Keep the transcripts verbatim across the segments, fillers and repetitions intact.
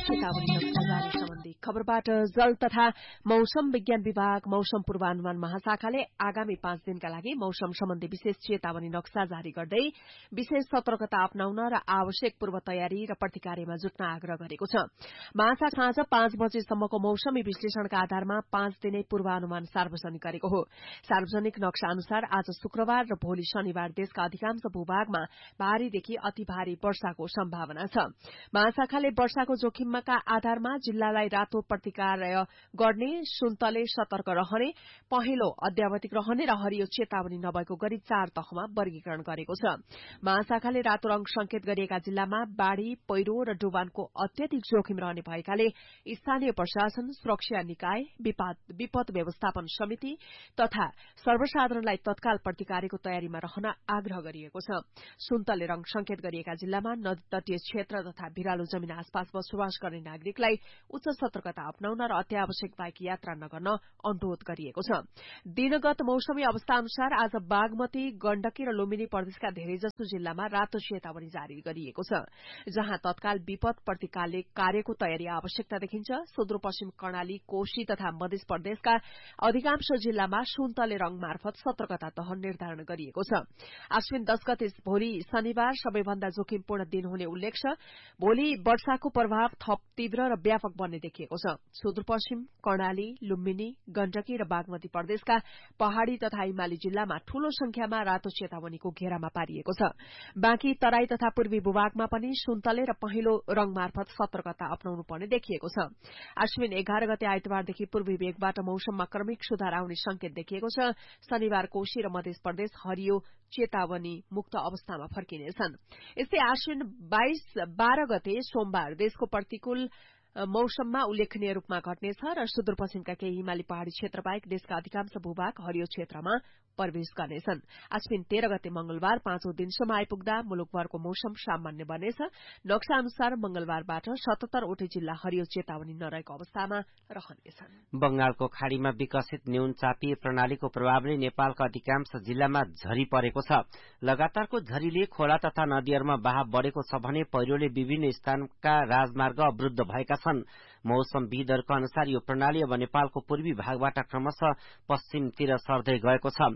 चेतावनी नक्सा जारी सम्बन्धी खबरबाट जल तथा मौसम विज्ञान विभाग मौसम पूर्वानुमान महाशाखाले आगामी पाँच दिनका लागि मौसम सम्बन्धी विशेष चेतावनी नक्सा जारी गर्दै विशेष सतर्कता अपनाउन र आवश्यक पूर्व तयारी र प्रतिकार्यमा जुट्न आग्रह गरेको छ। महाशाखा साँझ पाँच बजेसम्मको मौसमी विश्लेषणका आधारमा पाँच दिने पूर्वानुमान सार्वजनिक गरेको हो। सार्वजनिक नक्सा अनुसार आज शुक्रबार र भोलि शनिबार देशका अधिकांश भूभागमा भारीदेखि अति भारी वर्षाको सम्भावना छ। महाशाखाले वर्षाको जोखिमका आधारमा जिल्लालाई रातो प्रतिकार्य गर्ने, सुन्तले सतर्क रहने, पहेँलो अध्यावधिक रहने र हरियो चेतावनी नभएको गरी चार तहमा वर्गीकरण गरेको छ। महाशाखाले रातो रंग संकेत गरिएका जिल्लामा बाढ़ी, पहिरो र डुबानको अत्यधिक जोखिम रहने भएकाले स्थानीय प्रशासन, सुरक्षा निकाय, विपद व्यवस्थापन समिति तथा सर्वसाधारणलाई तत्काल प्रतिकार्यको तयारीमा रहन आग्रह गरिएको छ। सुन्तले रंग संकेत गरिएका जिल्लामा नदी तटीय क्षेत्र तथा भिरालो जमीन आसपास बसोबास गर्ने नागरिकलाई उच्च सतर्कता अपनाउन र अत्यावश्यक बाहेक यात्रा नगर्न अनुरोध गरिएको छ। दिनगत मौसमी अवस्था अनुसार आज बागमती, गण्डकी र लुम्बिनी प्रदेशका धेरैजसो जिल्लामा रातो चेतावनी जारी गरिएको छ, जहाँ तत्काल विपद प्रतिकार्य कार्यको तयारी आवश्यकता देखिन्छ। सुदूरपश्चिम कर्णाली, कोशी तथा मध्य प्रदेशका अधिकांश जिल्लामा सुन्तले रंग मार्फत सतर्कता तह निर्धारण गरिएको छ। आश्विन दश गते भोलि शनिबार सबैभन्दा जोखिमपूर्ण दिन हुने उल्लेख छ। भोलि वर्षाको प्रभाव थप तीव्र र व्यापक बन्ने देखिएको छ। सुदूरपश्चिम कर्णाली, लुम्बिनी, गण्डकी र बागमती प्रदेशका पहाड़ी तथा हिमाली जिल्लामा ठूलो संख्यामा रातो चेतावनीको घेरामा पारिएको छ। बाँकी तराई तथा पूर्वी भूभागमा पनि सुन्तले र पहेँलो रंग मार्फत सतर्कता अपनाउनु पर्ने देखिएको छ। आश्विन एघार गते आइतबारदेखि पूर्वी भेगबाट मौसममा क्रमिक सुधार आउने संकेत देखिएको छ। शनिबार कोशी र मध्य प्रदेश हरियो चेतावनी मुक्त अवस्थामा फर्किनेछन्। यस्तै आश्विन बाइस बाह्र गते सोमबार देशको प्रतिकूल मौसममा उल्लेखनीय रूपमा घट्नेछ र सुदूरपश्चिमका केही हिमाली पहाड़ी क्षेत्र बाहेक देशका अधिकांश भूभाग हरियो क्षेत्रमा प्रवेश गर्नेछन्। आश्विन तेह्र गते मंगलबार पाँचौं दिनसम्म आइपुग्दा मुलुकभरको मौसम सामान्य बन्नेछ। नक्सा अनुसार मंगलबारबाट सतहत्तरवटै जिल्ला हरियो चेतावनी नरहेको अवस्थामा रहनेछन्। बंगालको खाड़ीमा विकसित न्यून चापीय प्रणालीको प्रभावले नेपालका अधिकांश जिल्लामा झरी परेको छ। लगातारको झरीले खोला तथा नदीहरूमा बहाव बढ़ेको छ भने पहिरोले विभिन्न स्थानका राजमार्ग अवरुद्ध भएका छन्। मौसमविदहरूको अनुसार यो प्रणाली अब नेपालको पूर्वी भागबाट क्रमशः पश्चिमतिर सर्दै गएको छ।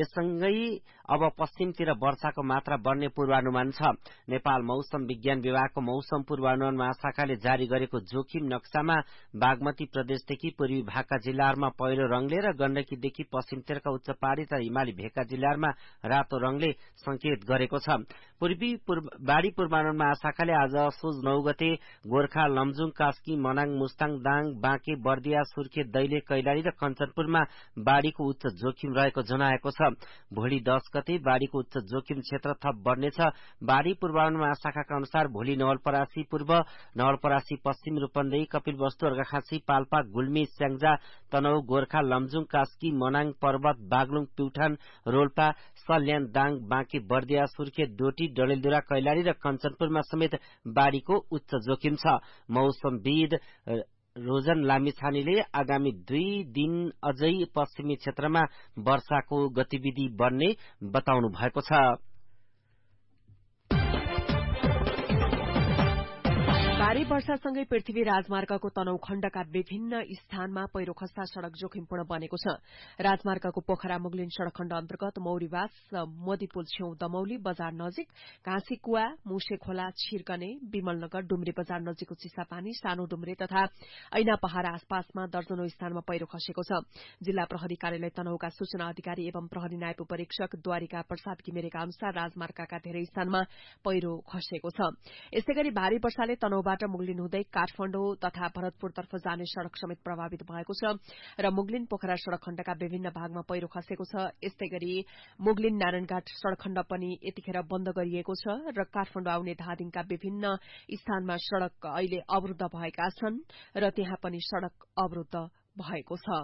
यससँगै अब पश्चिमतिर वर्षाको मात्रा बढ्ने पूर्वानुमान छ। नेपाल मौसम विज्ञान विभागको मौसम पूर्वानुमान महाशाखाले जारी गरेको जोखिम नक्सामा बागमती प्रदेशदेखि पूर्वी भागका जिल्लाहरूमा पहिलो रंगले र गण्डकीदेखि पश्चिमतिरका उच्च पहाड़ी तथा हिमाली भेगका जिल्लाहरूमा रातो रंगले संकेत गरेको छ। पूर्वी बाढ़ी पूर्वानुमान महाशाखाले आज असोज नौ गते गोर्खा, लमजुङ, कास्की, मनाङ, मुस्ताङ, दाङ, बाँके, बर्दिया, सुर्खेत, दैले, कैलाली र कञ्चनपुरमा बाढ़ीको उच्च जोखिम रहेको जनाएको छ। भोलि दश गते बाढ़ीको उच्च जोखिम क्षेत्र थप बढ्नेछ। बाढ़ी पूर्वानुमान महाशाखाका अनुसार भोलि नवलपरासी पूर्व, नवलपरासी पश्चिम, रूपन्देही, कपिलवस्तु, अर्घाखाँची, पाल्पा, गुल्मी, स्याङ्जा, तनहुँ, गोर्खा, लमजुङ, कास्की, मनाङ, पर्वत, बागलुङ, प्युठान, रोल्पा, सल्यान, दाङ, बाँके, बर्दिया, सुर्खेत, डोटी, डडेलधुरा, कैलाली र कञ्चनपुरमा समेत बाढ़ीको उच्च जोखिम छ। मौसमविद रोजन लामिछानेले आगामी दुई दिन अझै पश्चिमी क्षेत्रमा वर्षाको गतिविधि बढ्ने बताउनु भएको छ। भारी वर्षासँगै पृथ्वी राजमार्गको तनहुँ खण्डका विभिन्न स्थानमा पहिरो खस्दा सड़क जोखिमपूर्ण बनेको छ। राजमार्गको पोखरा मुगलिन सड़क खण्ड अन्तर्गत मौरीवास, मोदीपुल छेउ दमौली बजार नजिक घाँसी कुवा, मुसे खोला, छिरकने, विमलनगर, डुम्रे बजार नजिकको चिसापानी, सानो डुम्रे तथा ऐना पहाड़ आसपासमा दर्जनौं स्थानमा पहिरो खसेको छ। जिल्ला प्रहरी कार्यालय तनहुँका सूचना अधिकारी एवं प्रहरी नायब परीक्षक द्वारिका प्रसाद घिमिरेका अनुसार राजमार्गका धेरै स्थानमा पहिरो खसेको छ। यसैगरी भारी वर्षाले तनहुँबाट मुगलिन हुँदै काठमाडौँ तथा भरतपुरतर्फ जाने सड़क समेत प्रभावित भएको छ र मुगलिन पोखरा सड़क खण्डका विभिन्न भागमा पहिरो खसेको छ। यस्तै गरी मुगलिन नारायणघाट सड़क खण्ड पनि यतिखेर बन्द गरिएको छ र काठमाडौँ आउने धादिङका विभिन्न स्थानमा सड़क अहिले अवरूद्ध भएका छन् र त्यहाँ पनि सड़क अवरूद्ध भएको छ।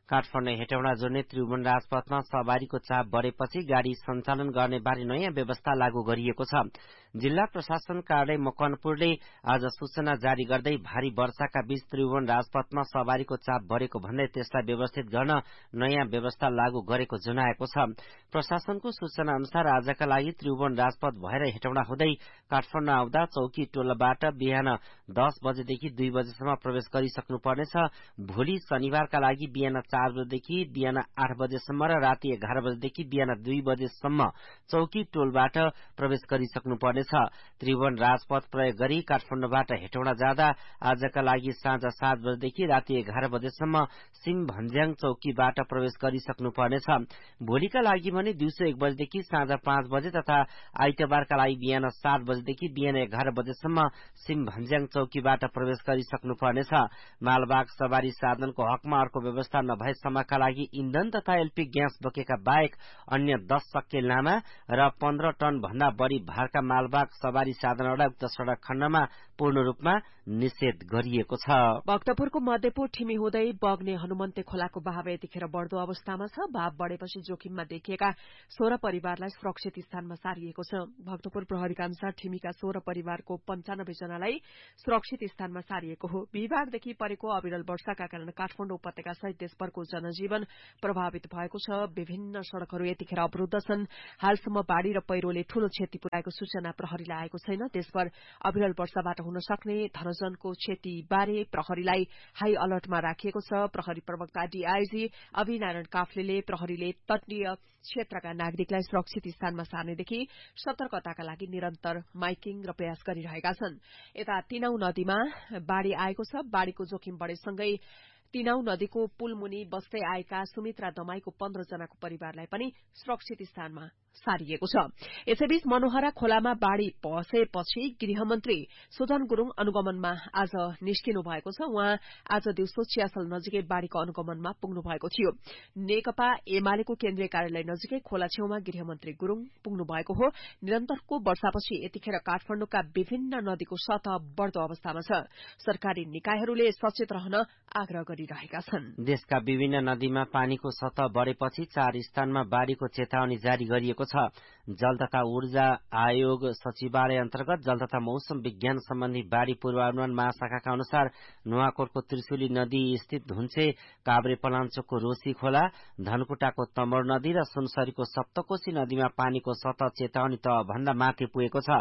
काठमाडौँ हेटौडा जोड्ने त्रिभुवन राजपथमा सवारीको चाप बढेपछि गाडी सञ्चालन गर्ने बारे नयाँ व्यवस्था लागू गरिएको छ। जिल्ला प्रशासन कार्यालय मकवानपुरले आज सूचना जारी गर्दै भारी वर्षाका बीच त्रिभुवन राजपथमा सवारीको चाप बढेको भन्दै त्यसलाई व्यवस्थित गर्न नयाँ व्यवस्था लागू गरेको जनाएको छ। प्रशासनको सूचना अनुसार आजका लागि त्रिभुवन राजपथ भएर हेटौडा हुँदै काठमाडौँ आउँदा चौकी टोलबाट बिहान दस बजेदेखि दुई बजेसम्म प्रवेश गरिसक्नुपर्नेछ। भोलि शनिबारका लागि बिहान चार बजेदेखि बिहान आठ बजेसम्म र राति एघार बजेदेखि बिहान दुई बजेसम्म चौकी टोलबाट प्रवेश गरिसक्नुपर्नेछ। त्रिभुवन राजपथ प्रयोग गरी काठमाडौँबाट हेटौडा जाँदा आजका लागि साँझ सात बजेदेखि राति एघार बजेसम्म सिम भन्ज्याङ चौकीबाट प्रवेश गरिसक्नुपर्नेछ। भोलिका लागि भने दिउँसो एक बजेदेखि साँझ पाँच बजे तथा आइतबारका लागि बिहान सात बजेदेखि बिहान एघार बजेसम्म सिम भन्ज्याङ चौकीबाट प्रवेश गरिसक्नुपर्नेछ। मालवाहक सवारी साधनको हकमा अर्को व्यवस्था नभएसम्मका लागि इन्धन तथा एलपी ग्यास बोकेका बाहेक अन्य दस सके लामा र पन्ध्र टन भन्दा बढ़ी भारका मालवाहक सवारी साधनहरूलाई उक्त सड़क खण्डमा पूर्ण रूपमा निषेध गरिएको छ। भक्तपुरको मध्यपुर ठिमी हुँदै बग्ने हनुमन्ते खोलाको बहाव यतिखेर बढ़दो अवस्थामा छ। भाव बढ़ेपछि जोखिममा देखिएका सोह्र परिवारलाई सुरक्षित स्थानमा सारिएको छ। भक्तपुर प्रहरीका अनुसार ठिमीका सोह्र परिवारको पञ्चानब्बे जनालाई सुरक्षित स्थानमा सारिएको हो। विभागदेखि परेको अविरल वर्षाका कारण काठमाडौँ उपत्यका सहित देशभरको जनजीवन प्रभावित भएको छ। विभिन्न सड़कहरू यतिखेर अवरूद्ध छन्। हालसम्म बाढ़ी र पहिरोले ठूलो क्षति पुर्याएको सूचना प्रहरीलाई आएको छैन। देशभर अविरल वर्षाबाट हुन सक्ने धनजनको क्षति बारे प्रहरीलाई हाई अलर्टमा राखिएको छ। प्रहरी प्रवक्ता डीआईजी अभिनारायण काफ्लेले प्रहरीले तटीय क्षेत्रका नागरिकलाई सुरक्षित स्थानमा सार्नेदेखि सतर्कताका लागि निरन्तर माइकिङ र प्रयास गरिरहेका छन्। यता तिनाउ नदीमा बाढ़ी आएको छ। बाढ़ीको जोखिम बढ़ेसँगै तिनाउ नदीको पुलमुनि बस्दै आएका सुमित्रा दमाईको पन्ध्र जनाको परिवारलाई पनि सुरक्षित स्थानमा सारिएको छ। यसैबीच मनोहरा खोलामा बाढ़ी पसेपछि गृहमन्त्री सुदन गुरूङ अनुगमनमा आज निस्किनु भएको छ। उहाँ आज दिउँसो चियासल नजिकै बाढ़ीको अनुगमनमा पुग्नु भएको थियो। नेकपा एमालेको केन्द्रीय कार्यालय नजिकै खोला छेउमा गृहमन्त्री गुरूङ पुग्नु भएको हो। निरन्तरको वर्षापछि यतिखेर काठमाडौँका विभिन्न नदीको सतह बढ़दो अवस्थामा छ। सरकारी निकायहरूले सचेत रहन आग्रह गरिरहेका छन्। देशका विभिन्न नदीमा पानीको सतह बढ़ेपछि चार स्थानमा बाढ़ीको चेतावनी जारी गरिएको छ। जल तथा ऊर्जा आयोग सचिवालय अन्तर्गत जल तथा मौसम विज्ञान सम्बन्धी बाढ़ी पूर्वानुमान महाशाखाका अनुसार नुवाकोटको त्रिशुली नदी स्थित धुन्चे, काभ्रे पलाञ्चोकको रोशी खोला, धनकुटाको तमोर नदी र सुनसरीको सप्तकोशी नदीमा पानीको सतह चेतावनी तह भन्दा माथि पुगेको छ।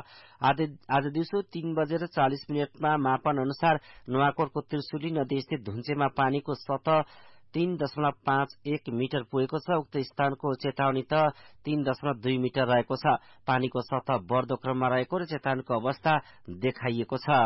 आज दिउँसो तीन बजेर चालिस मिनटमा मापन अनुसार नुवाकोटको त्रिशुली नदी स्थित धुन्चेमा पानीको सतह तीन दशमलव पाँच एक मिटर पुगेको छ। उक्त स्थानको चेतावनी त तीन दशमलव दुई मिटर रहेको छ। पानीको सतह बढ़दो क्रममा रहेको र चेतावनीको अवस्था देखाइएको छ।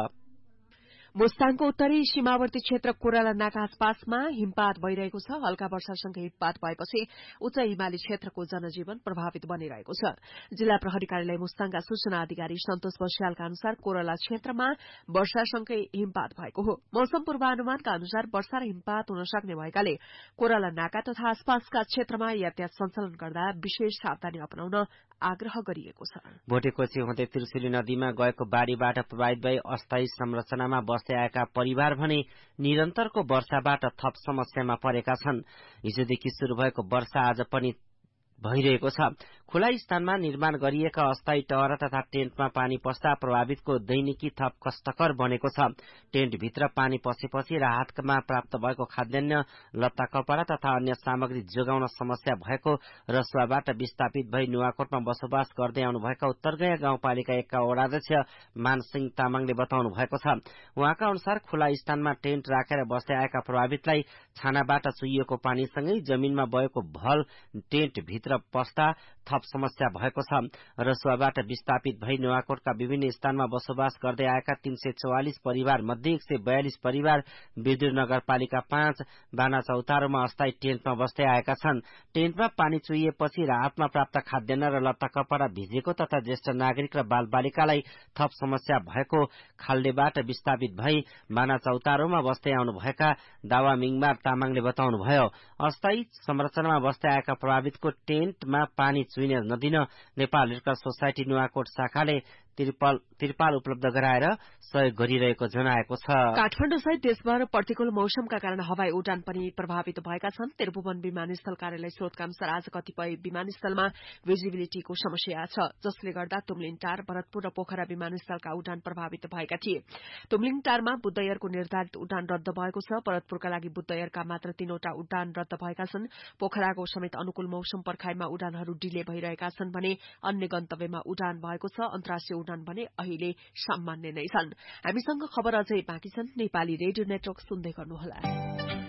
मुस्ताङको उत्तरी सीमावर्ती क्षेत्र कोराला नाका आसपासमा हिमपात भइरहेको छ। हल्का वर्षासँगै हिमपात भएपछि उच्च हिमाली क्षेत्रको जनजीवन प्रभावित बनिरहेको छ। जिल्ला प्रहरी कार्यालय मुस्ताङका सूचना अधिकारी सन्तोष बस्यालका अनुसार कोराला क्षेत्रमा वर्षासँगै हिमपात भएको हो। मौसम पूर्वानुमानका अनुसार वर्षा र हिमपात हुन सक्ने भएकाले कोराला नाका तथा आसपासका क्षेत्रमा यातायात सञ्चालन गर्दा विशेष सावधानी अपनाउन आग्रह गरिएको छ। भोटेकोशी हुँदै त्रिशुली नदीमा गएको बाढ़ीबाट प्रभावित भई अस्थायी संरचनामा बस्दै आएका परिवार भने निरन्तरको वर्षाबाट थप समस्यामा परेका छन्। हिजोदेखि शुरू भएको वर्षा आज पनि भइरहेको छ। खुला स्थानमा निर्माण गरिएका अस्थायी टहरा तथा टेन्टमा पानी पस्दा प्रभावितको दैनिकी थप कष्टकर बनेको छ। टेन्टभित्र पानी पसेपछि राहतमा प्राप्त भएको खाद्यान्न, लत्ता कपडा तथा अन्य सामग्री जोगाउन समस्या भएको रसुवाबाट विस्थापित भई नुवाकोटमा बसोबास गर्दै आउनुभएका उत्तरगया गाउँपालिका एकका वडाध्यक्ष मानसिंह तामाङले बताउनु भएको छ। उहाँका अनुसार खुला स्थानमा टेन्ट राखेर बस्दै आएका प्रभावितलाई छानाबाट चुहिएको पानीसँगै जमिनमा बगेको भल टेन्टभित्र पस्दा थप समस्या भएको छ। रसुवाबाट विस्थापित भई नुवाकोटका विभिन्न स्थानमा बसोबास गर्दै आएका तीन सय चौवालिस परिवार मध्ये एक सय बयालिस परिवार बिर्दुर नगरपालिका पाँच बाना चौतारोमा अस्थायी टेन्टमा बस्दै आएका छन्। टेन्टमा पानी चुहिएपछि राहतमा प्राप्त खाद्यान्न र लत्ता कपडा भिजेको तथा ज्येष्ठ नागरिक र बालबालिकालाई थप समस्या भएको खाल्डेबाट विस्थापित भई बाना चौतारोमा बस्दै आउनुभएका दावा मिङमार तामाङले बताउनुभयो। अस्थायी संरचनामा बस्दै आएका प्रभावितको टेन्टमा पानी चुहिन नदिन Nepal red cross society Nuwakot शाखाले तिरपाल उपलब्ध गराएर सहयोग गरिरहेको जनाएको छ। काठमाडौँ सहित देशभर प्रतिकूल मौसमका कारण हवाई उडान पनि प्रभावित भएका छन्। त्रिभुवन विमानस्थल कार्यालय स्रोतका अनुसार आज कतिपय विमानस्थलमा भिजिबिलिटीको समस्या छ, जसले गर्दा तुमलिङ टार, भरतपुर र पोखरा विमानस्थलका उडान प्रभावित भएका थिए। तुमलिङ टारमा बुद्ध एयरको निर्धारित उडान रद्द भएको छ। भरतपुरका लागि बुद्ध एयरका मात्र तीनवटा उडान रद्द भएका छन्। पोखराको समेत अनुकूल मौसम पर्खाइमा उडानहरू डिले भइरहेका छन् भने अन्य गन्तव्यमा उडान भएको छ। अन्तर्राष्ट्रिय उडान भने अहिले सामान्य नै छन्। हामीसँग खबर अझै बाँकी छन्। नेपाली रेडियो नेटवर्क सुन्दै गर्नुहोला।